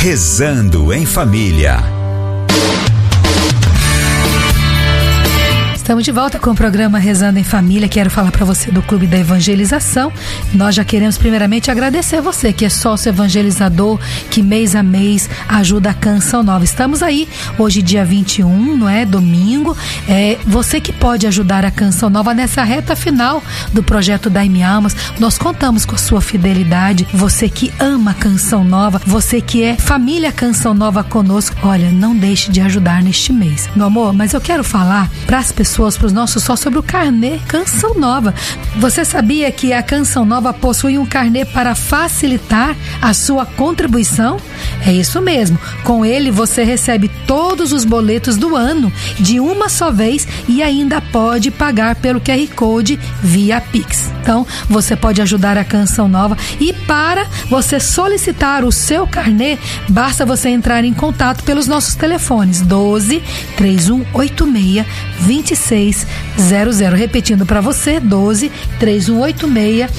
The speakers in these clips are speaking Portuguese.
Rezando em Família. Estamos de volta com o programa Rezando em Família. Quero falar para você do Clube da Evangelização. Nós já queremos primeiramente agradecer você que é sócio evangelizador, que mês a mês ajuda a Canção Nova. Estamos aí hoje dia 21, não é? Domingo. Você que pode ajudar a Canção Nova nessa reta final do projeto Dai-me Almas. Nós contamos com a sua fidelidade. Você que ama a Canção Nova, você que é família Canção Nova conosco, olha, não deixe de ajudar neste mês. Meu amor, mas eu quero falar para as pessoas, para os nossos sócios, sobre o carnê Canção Nova. Você sabia que a Canção Nova possui um carnê para facilitar a sua contribuição? É isso mesmo. Com ele você recebe todos os boletos do ano de uma só vez e ainda pode pagar pelo QR Code via Pix. Então, você pode ajudar a Canção Nova, e para você solicitar o seu carnê, basta você entrar em contato pelos nossos telefones 12 3186 2600. Repetindo para você, 12 3186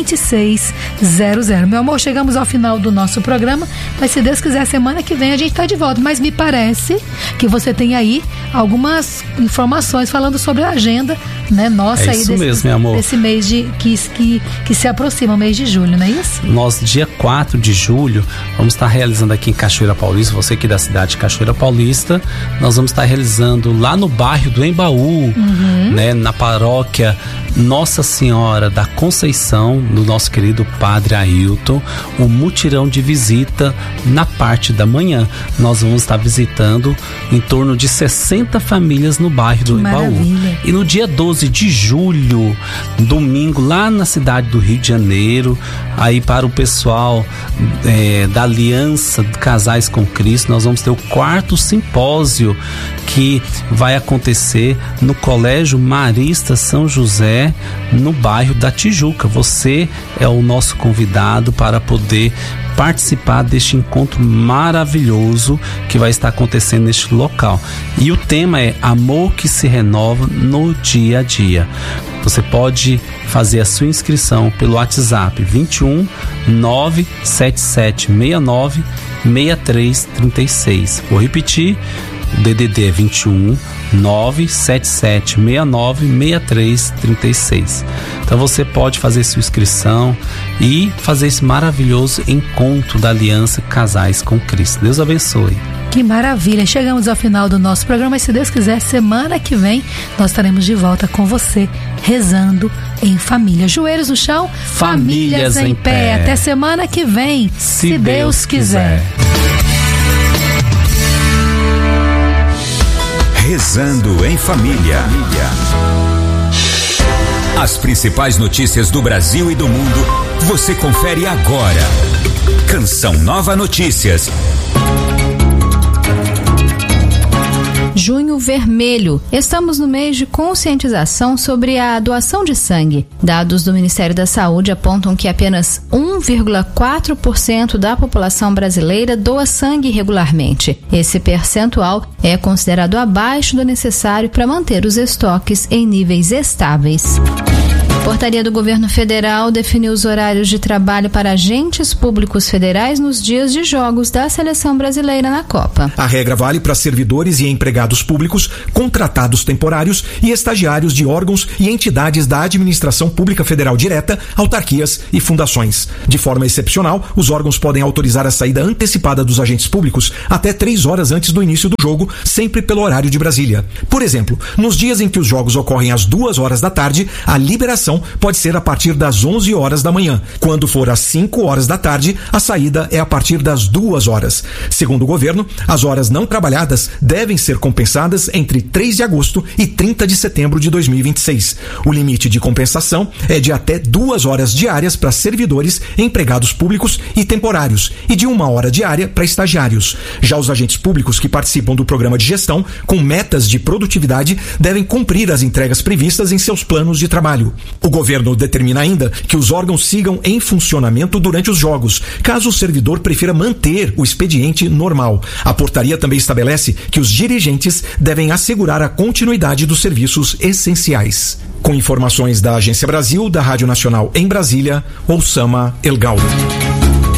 2600. Meu amor, chegamos ao final do nosso programa, mas se Deus quiser, semana que vem a gente está de volta. Mas me parece que você tem aí algumas informações falando sobre a agenda, né, nossa, aí desse mês que se aproxima, o mês de julho, não é isso? Nós, dia 4 de julho, vamos estar realizando aqui em Cachoeira Paulista, você aqui da cidade de Cachoeira Paulista, nós vamos estar realizando lá no bairro do Embaú, né, na paróquia Nossa Senhora da Conceição, do nosso querido Padre Ailton, o mutirão de visita na parte da manhã. Nós vamos estar visitando em torno de 60 famílias no bairro do Embaú. E no dia 12 de julho, domingo, lá na cidade do Rio de Janeiro, aí para o pessoal da Aliança de Casais com Cristo, nós vamos ter o 4º simpósio que vai acontecer no Colégio Marista São José, no bairro da Tijuca. Você é o nosso convidado para poder participar deste encontro maravilhoso que vai estar acontecendo neste local. E o tema é Amor que se renova no dia a dia. Você pode fazer a sua inscrição pelo WhatsApp 21 97769 6336. Vou repetir, o DDD é 21 97769 6336. Então você pode fazer sua inscrição e fazer esse maravilhoso encontro da Aliança Casais com Cristo. Deus abençoe. Que maravilha, chegamos ao final do nosso programa, e se Deus quiser, semana que vem nós estaremos de volta com você, rezando em família. Joelhos no chão, famílias em pé. Até semana que vem, se Deus quiser. Rezando em Família. As principais notícias do Brasil e do mundo você confere agora. Canção Nova Notícias. Junho Vermelho. Estamos no mês de conscientização sobre a doação de sangue. Dados do Ministério da Saúde apontam que apenas 1,4% da população brasileira doa sangue regularmente. Esse percentual é considerado abaixo do necessário para manter os estoques em níveis estáveis. Portaria do Governo Federal definiu os horários de trabalho para agentes públicos federais nos dias de jogos da Seleção Brasileira na Copa. A regra vale para servidores e empregados públicos, contratados temporários e estagiários de órgãos e entidades da Administração Pública Federal Direta, autarquias e fundações. De forma excepcional, os órgãos podem autorizar a saída antecipada dos agentes públicos até 3 horas antes do início do jogo, sempre pelo horário de Brasília. Por exemplo, nos dias em que os jogos ocorrem às 2 horas da tarde, a liberação pode ser a partir das 11 horas da manhã. Quando for às 5 horas da tarde, a saída é a partir das 2 horas. Segundo o governo, as horas não trabalhadas devem ser compensadas entre 3 de agosto e 30 de setembro de 2026. O limite de compensação é de até 2 horas diárias para servidores, empregados públicos e temporários, e de 1 hora diária para estagiários. Já os agentes públicos que participam do programa de gestão, com metas de produtividade, devem cumprir as entregas previstas em seus planos de trabalho. O governo determina ainda que os órgãos sigam em funcionamento durante os jogos, caso o servidor prefira manter o expediente normal. A portaria também estabelece que os dirigentes devem assegurar a continuidade dos serviços essenciais. Com informações da Agência Brasil, da Rádio Nacional em Brasília, Oussama El Gauro. A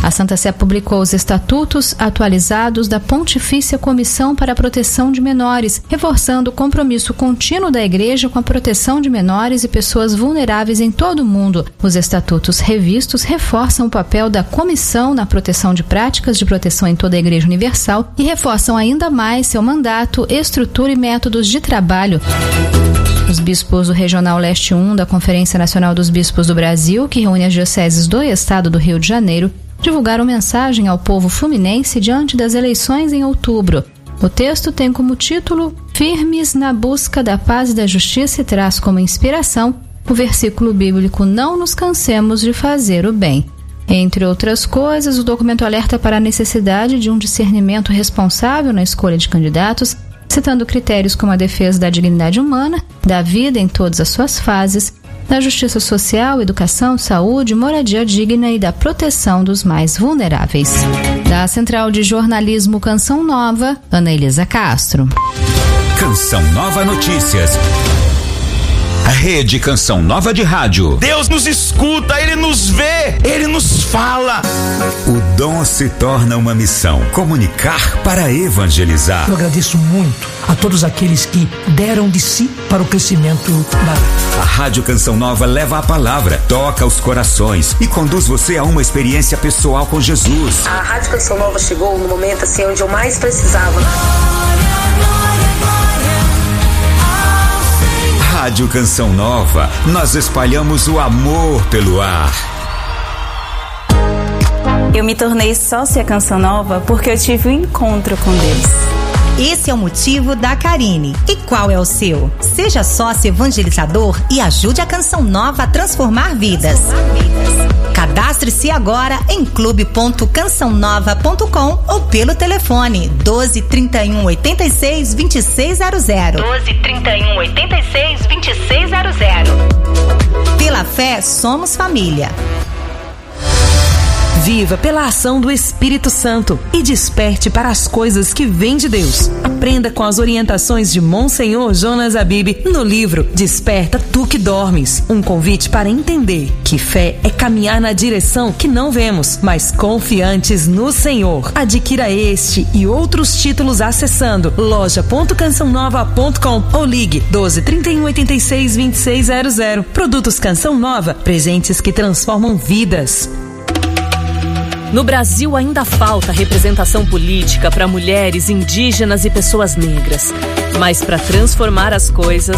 A Santa Sé publicou os estatutos atualizados da Pontifícia Comissão para a Proteção de Menores, reforçando o compromisso contínuo da Igreja com a proteção de menores e pessoas vulneráveis em todo o mundo. Os estatutos revistos reforçam o papel da comissão na proteção de práticas de proteção em toda a Igreja Universal e reforçam ainda mais seu mandato, estrutura e métodos de trabalho. Os bispos do Regional Leste 1 da Conferência Nacional dos Bispos do Brasil, que reúne as dioceses do estado do Rio de Janeiro, divulgaram mensagem ao povo fluminense diante das eleições em outubro. O texto tem como título Firmes na busca da paz e da justiça e traz como inspiração o versículo bíblico Não nos cansemos de fazer o bem. Entre outras coisas, o documento alerta para a necessidade de um discernimento responsável na escolha de candidatos, citando critérios como a defesa da dignidade humana, da vida em todas as suas fases, da justiça social, educação, saúde, moradia digna e da proteção dos mais vulneráveis. Da Central de Jornalismo Canção Nova, Ana Elisa Castro. Canção Nova Notícias. A Rede Canção Nova de Rádio. Deus nos escuta, Ele nos vê, Ele nos fala. O dom se torna uma missão: comunicar para evangelizar. Eu agradeço muito a todos aqueles que deram de si para o crescimento da... A Rádio Canção Nova leva a palavra, toca os corações e conduz você a uma experiência pessoal com Jesus. A Rádio Canção Nova chegou no momento assim onde eu mais precisava. Rádio Canção Nova, nós espalhamos o amor pelo ar. Eu me tornei sócia Canção Nova porque eu tive um encontro com Deus. Esse é o motivo da Karine. E qual é o seu? Seja sócio evangelizador e ajude a Canção Nova a transformar vidas. Cadastre-se agora em clube.cançãonova.com ou pelo telefone 12 31 86 2600. 12 31 86 2600. Pela fé, somos família. Viva pela ação do Espírito Santo e desperte para as coisas que vêm de Deus. Aprenda com as orientações de Monsenhor Jonas Abib no livro Desperta Tu que Dormes. Um convite para entender que fé é caminhar na direção que não vemos, mas confiantes no Senhor. Adquira este e outros títulos acessando loja.cançãonova.com ou ligue 12 31 86 2600. Produtos Canção Nova, presentes que transformam vidas. No Brasil ainda falta representação política para mulheres, indígenas e pessoas negras. Mas para transformar as coisas,